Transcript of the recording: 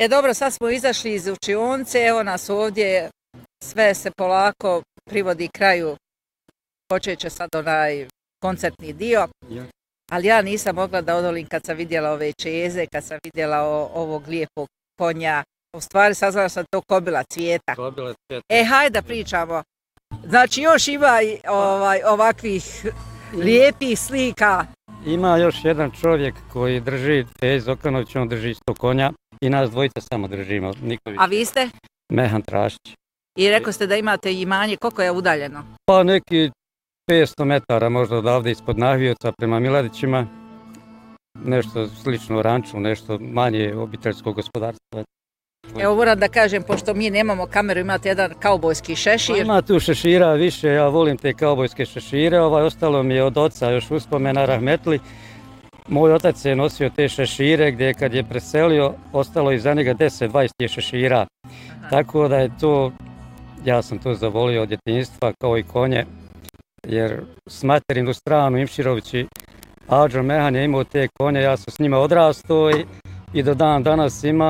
Dobro, sad smo izašli iz učionice, evo nas ovdje, sve se polako privodi kraju, počet će sad onaj koncertni dio, ali ja nisam mogla da odolim kad sam vidjela ove čeze, kad sam vidjela ovog lijepog konja, u stvari saznala sam to kobila Cvijeta. Hajde da pričamo, znači još ima ovakvih lijepih slika. Ima još jedan čovjek koji drži, Fejz Okanović, on drži isto konja i nas dvojica samo držimo. A vi ste? Mehan Trašić. I rekao ste da imate imanje, koliko je udaljeno? Pa neki 500 metara možda odavde ispod Nahvijevca prema Miladićima. Nešto slično ranču, nešto manje obiteljskog gospodarstva. Evo moram da kažem, pošto mi nemamo kameru, imate jedan kaubojski šešir. Pa ima tu šešira više, ja volim te kaubojske šešire, ostalo mi je od oca još uspomena rahmetli. Moj otac je nosio te šešire gdje kad je preselio, ostalo iza njega 10-20 šešira. Tako da je to, ja sam to zavolio od djetinjstva kao i konje, jer s materinu stranu Imširović i Adžo Mehan je imao te konje, ja sam s njima odrastao i do dan danas ima.